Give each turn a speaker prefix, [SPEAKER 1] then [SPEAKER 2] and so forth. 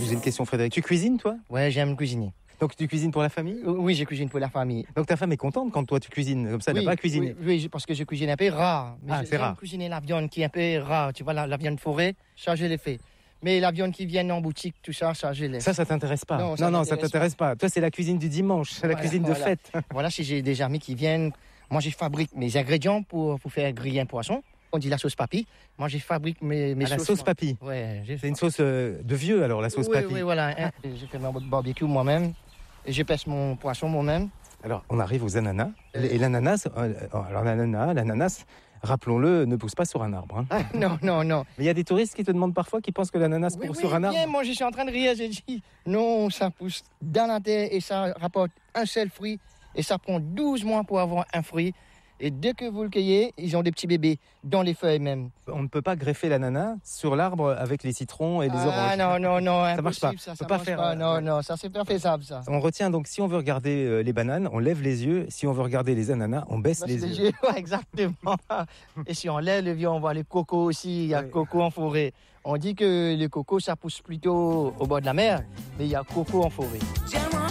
[SPEAKER 1] J'ai une question, Frédéric. Tu cuisines, toi?
[SPEAKER 2] Ouais, j'aime cuisiner.
[SPEAKER 1] Donc tu cuisines pour la famille?
[SPEAKER 2] Oui, je cuisine pour la famille.
[SPEAKER 1] Donc ta femme est contente quand toi tu cuisines, comme ça elle n'a pas à cuisiner.
[SPEAKER 2] Oui, parce que je cuisine un peu rare. Mais
[SPEAKER 1] c'est rare.
[SPEAKER 2] Cuisiner la viande qui est un peu rare. Tu vois, la viande forêt, ça je l'ai fait. Mais la viande qui vient en boutique, tout ça, ça je l'ai.
[SPEAKER 1] Ça t'intéresse pas? Non, ça t'intéresse pas. Toi, c'est la cuisine du dimanche, c'est la cuisine de fête.
[SPEAKER 2] Voilà, si j'ai des amis qui viennent, moi je fabrique mes ingrédients pour faire griller un poisson. On dit la sauce papy. Moi, je fabrique mes sauces.
[SPEAKER 1] La sauce papy.
[SPEAKER 2] Ouais.
[SPEAKER 1] C'est une sauce de vieux, alors, la sauce papy.
[SPEAKER 2] Oui, voilà. J'ai fait mon barbecue moi-même. Et je pèse mon poisson moi-même.
[SPEAKER 1] Alors, on arrive aux ananas. Et l'ananas, rappelons-le, ne pousse pas sur un arbre. Hein.
[SPEAKER 2] Non.
[SPEAKER 1] Mais il y a des touristes qui te demandent parfois, qui pensent que l'ananas pousse sur un arbre.
[SPEAKER 2] Bien, moi, je suis en train de rire. J'ai dit, non, ça pousse dans la terre et ça rapporte un seul fruit. Et ça prend 12 mois pour avoir un fruit. Et dès que vous le cueillez, ils ont des petits bébés dans les feuilles même.
[SPEAKER 1] On ne peut pas greffer l'ananas sur l'arbre avec les citrons et les oranges.
[SPEAKER 2] Ah non,
[SPEAKER 1] ça marche pas.
[SPEAKER 2] Ça marche pas. Non, ça c'est pas faisable ça.
[SPEAKER 1] On retient donc, si on veut regarder les bananes, on lève les yeux. Si on veut regarder les ananas, on baisse les yeux.
[SPEAKER 2] Ouais, exactement. Et si on lève les yeux, on voit les cocos aussi. Il y a coco en forêt. On dit que les cocos, ça pousse plutôt au bord de la mer, mais il y a coco en forêt.